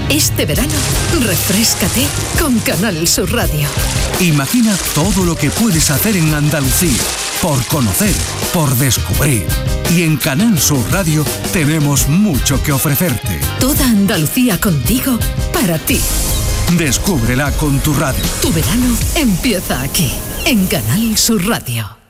Este verano, refréscate con Canal Sur Radio. Imagina todo lo que puedes hacer en Andalucía, por conocer, por descubrir. Y en Canal Sur Radio tenemos mucho que ofrecerte. Toda Andalucía contigo, para ti. Descúbrela con tu radio. Tu verano empieza aquí, en Canal Sur Radio.